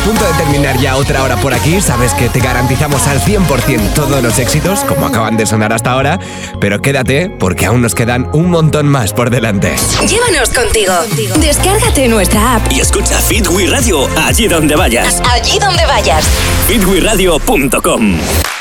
Punto de terminar ya otra hora por aquí. Sabes que te garantizamos al 100% todos los éxitos, como acaban de sonar hasta ahora. Pero quédate, porque aún nos quedan un montón más por delante. Llévanos contigo. Descárgate nuestra app y escucha Hit Wii Radio allí donde vayas. Allí donde vayas. hitwiradio.com